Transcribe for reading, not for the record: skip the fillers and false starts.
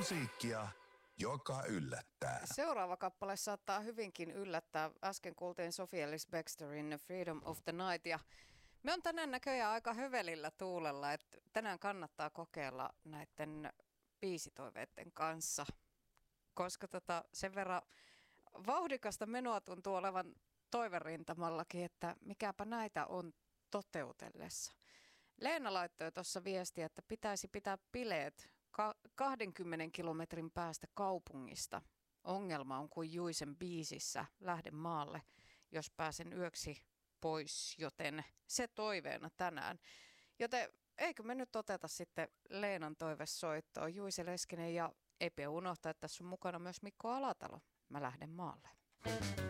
Musiikkia, joka yllättää. Seuraava kappale saattaa hyvinkin yllättää. Äsken kuultiin Sophie Ellis-Bextorin Freedom of the Night ja me on tänään näköjään aika hövelillä tuulella, että tänään kannattaa kokeilla näiden biisitoiveiden kanssa, koska sen verran vauhdikasta menoa tuntuu olevan toiverintamallakin, että mikäpä näitä on toteutellessa. Leena laittoi tuossa viestiä, että pitäisi pitää bileet 20 kilometrin päästä kaupungista. Ongelma on kuin Juisen biisissä Lähde maalle, jos pääsen yöksi pois, joten se toiveena tänään. Joten eikö me nyt oteta sitten Leenan toivesoittoa, Juise Leskinen, ja eipä unohtaa, että tässä on mukana myös Mikko Alatalo. Mä lähden maalle.